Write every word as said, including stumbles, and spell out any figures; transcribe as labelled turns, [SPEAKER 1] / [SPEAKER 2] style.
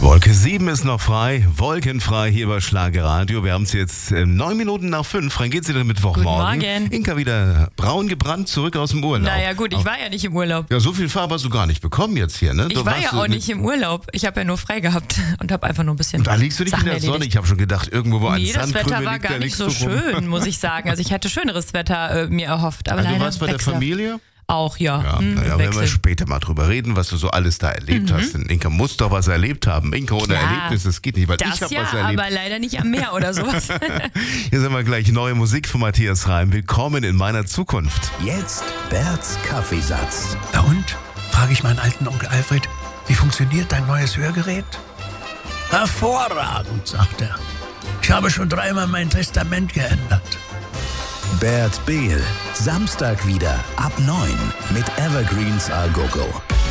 [SPEAKER 1] Wolke sieben ist noch frei, wolkenfrei hier bei Schlagerradio. Wir haben es jetzt äh, neun Minuten nach fünf. Wann geht's wieder Mittwochmorgen?
[SPEAKER 2] Guten Morgen.
[SPEAKER 1] Inka wieder braun gebrannt, zurück aus dem Urlaub.
[SPEAKER 2] Naja gut, ich war ja nicht im Urlaub.
[SPEAKER 1] Ja, so viel Farbe hast du gar nicht bekommen jetzt hier, ne? Du
[SPEAKER 2] Ich war
[SPEAKER 1] warst
[SPEAKER 2] ja
[SPEAKER 1] so
[SPEAKER 2] auch
[SPEAKER 1] mit-
[SPEAKER 2] nicht im Urlaub. Ich habe ja nur frei gehabt und habe einfach nur ein bisschen
[SPEAKER 1] Und da liegst du nicht
[SPEAKER 2] Sachen
[SPEAKER 1] in der Sonne.
[SPEAKER 2] erledigt.
[SPEAKER 1] Ich habe schon gedacht, irgendwo wo ein
[SPEAKER 2] Nee, das
[SPEAKER 1] Sandkrümel
[SPEAKER 2] Wetter war
[SPEAKER 1] liegt,
[SPEAKER 2] gar
[SPEAKER 1] da
[SPEAKER 2] nicht
[SPEAKER 1] liegst
[SPEAKER 2] so
[SPEAKER 1] du rum.
[SPEAKER 2] schön, muss ich sagen. Also ich hatte schöneres Wetter äh, mir erhofft. Aber
[SPEAKER 1] Also du
[SPEAKER 2] leider
[SPEAKER 1] warst bei der
[SPEAKER 2] wechselhaft.
[SPEAKER 1] Familie?
[SPEAKER 2] Auch, ja.
[SPEAKER 1] Ja,
[SPEAKER 2] Hm,
[SPEAKER 1] naja, werden wir
[SPEAKER 2] Wechsel.
[SPEAKER 1] später mal drüber reden, was du so alles da erlebt
[SPEAKER 2] Mhm.
[SPEAKER 1] hast. Denn Inka muss doch was erlebt haben. Inka ohne
[SPEAKER 2] Ja,
[SPEAKER 1] Erlebnis, das geht nicht, weil ich
[SPEAKER 2] Das
[SPEAKER 1] habe
[SPEAKER 2] ja,
[SPEAKER 1] was erlebt.
[SPEAKER 2] aber leider nicht am Meer oder sowas.
[SPEAKER 1] Hier sind wir gleich, neue Musik von Matthias Reim. Willkommen in meiner Zukunft.
[SPEAKER 3] Jetzt Berts Kaffeesatz.
[SPEAKER 4] Na und? Frage ich meinen alten Onkel Alfred, wie funktioniert dein neues Hörgerät? Hervorragend, sagt er. Ich habe schon dreimal mein Testament geändert.
[SPEAKER 3] Bert Behl. Samstag wieder ab neun mit Evergreens A Go Go.